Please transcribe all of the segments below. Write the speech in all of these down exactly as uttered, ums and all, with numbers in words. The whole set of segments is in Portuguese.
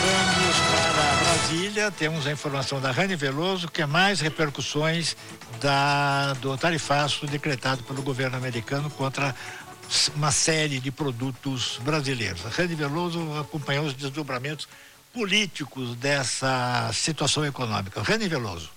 Vamos para Brasília, temos a informação da Rani Veloso, que é mais repercussões da, do tarifaço decretado pelo governo americano contra uma série de produtos brasileiros. A Rani Veloso acompanhou os desdobramentos políticos dessa situação econômica. Rani Veloso.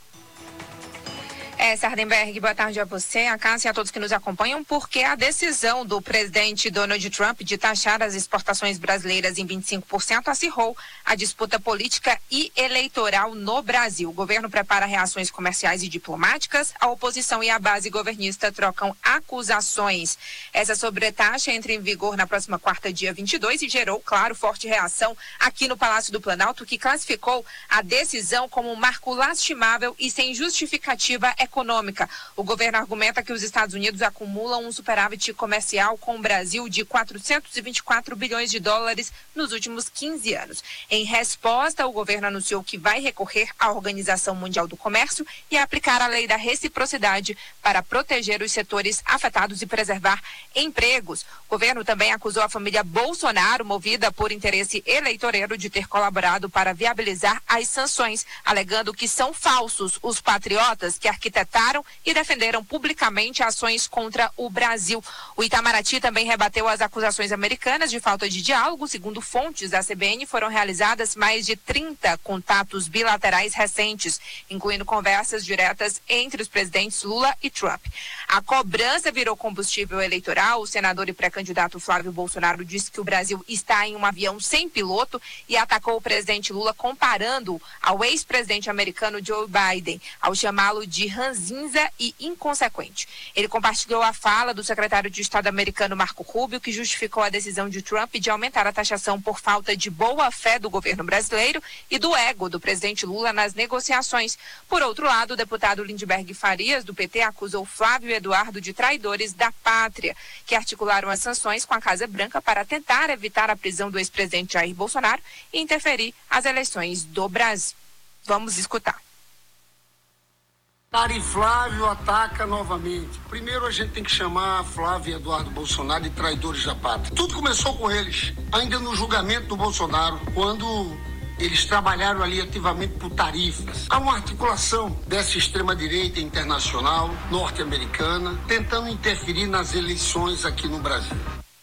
É, Sardenberg, boa tarde a você, a Cássia e a todos que nos acompanham, porque a decisão do presidente Donald Trump de taxar as exportações brasileiras em vinte e cinco por cento acirrou a disputa política e eleitoral no Brasil. O governo prepara reações comerciais e diplomáticas, a oposição e a base governista trocam acusações. Essa sobretaxa entra em vigor na próxima quarta, dia vinte e dois, e gerou, claro, forte reação aqui no Palácio do Planalto, que classificou a decisão como um marco lastimável e sem justificativa econômica. econômica. O governo argumenta que os Estados Unidos acumulam um superávit comercial com o Brasil de quatrocentos e vinte e quatro bilhões de dólares nos últimos quinze anos. Em resposta, o governo anunciou que vai recorrer à Organização Mundial do Comércio e aplicar a lei da reciprocidade para proteger os setores afetados e preservar empregos. O governo também acusou a família Bolsonaro, movida por interesse eleitoreiro, de ter colaborado para viabilizar as sanções, alegando que são falsos os patriotas que arquitetaram e defenderam publicamente ações contra o Brasil. O Itamaraty também rebateu as acusações americanas de falta de diálogo. Segundo fontes da C B N, foram realizadas mais de trinta contatos bilaterais recentes, incluindo conversas diretas entre os presidentes Lula e Trump. A cobrança virou combustível eleitoral. O senador e pré-candidato Flávio Bolsonaro disse que o Brasil está em um avião sem piloto e atacou o presidente Lula, comparando ao ex-presidente americano Joe Biden, ao chamá-lo de ranzinza e inconsequente. Ele compartilhou a fala do secretário de Estado americano Marco Rubio, que justificou a decisão de Trump de aumentar a taxação por falta de boa-fé do governo brasileiro e do ego do presidente Lula nas negociações. Por outro lado, o deputado Lindbergh Farias, do P T, acusou Flávio e Eduardo de traidores da pátria, que articularam as sanções com a Casa Branca para tentar evitar a prisão do ex-presidente Jair Bolsonaro e interferir as eleições do Brasil. Vamos escutar. Ari Flávio ataca novamente. Primeiro a gente tem que chamar Flávio e Eduardo Bolsonaro de traidores da pátria. Tudo começou com eles, ainda no julgamento do Bolsonaro, quando eles trabalharam ali ativamente por tarifas. Há uma articulação dessa extrema-direita internacional, norte-americana, tentando interferir nas eleições aqui no Brasil.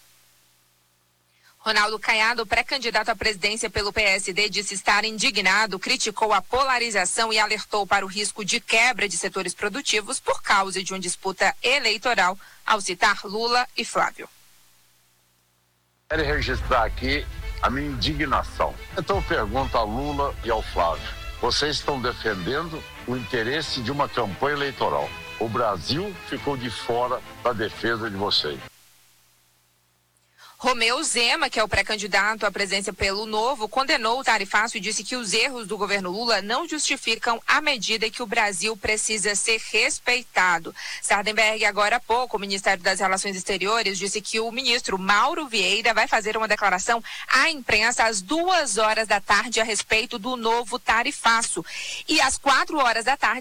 Ronaldo Caiado, pré-candidato à presidência pelo P S D, disse estar indignado, criticou a polarização e alertou para o risco de quebra de setores produtivos por causa de uma disputa eleitoral, ao citar Lula e Flávio. Quero registrar aqui a minha indignação. Então eu pergunto a Lula e ao Flávio: vocês estão defendendo o interesse de uma campanha eleitoral. O Brasil ficou de fora da defesa de vocês. Romeu Zema, que é o pré-candidato à presidência pelo Novo, condenou o tarifaço e disse que os erros do governo Lula não justificam a medida e que o Brasil precisa ser respeitado. Sardenberg, agora há pouco, o Ministério das Relações Exteriores disse que o ministro Mauro Vieira vai fazer uma declaração à imprensa às duas horas da tarde a respeito do novo tarifaço. E às quatro horas da tarde,